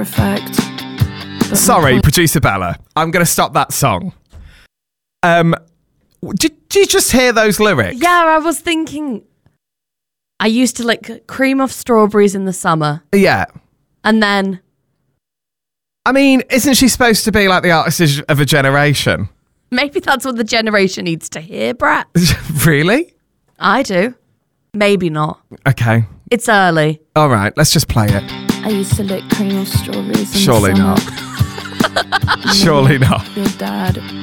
effect. Sorry, producer Bella. I'm going to stop that song. Did you just hear those lyrics? Yeah, I was thinking. I used to like cream of strawberries in the summer. Yeah. And then. I mean, isn't she supposed to be like the artist of a generation? Maybe that's what the generation needs to hear, Brett. Really? I do. Maybe not. Okay. It's early. All right, let's just play it. I used to lick cream of strawberries in Surely the summer. not. Surely not. Your dad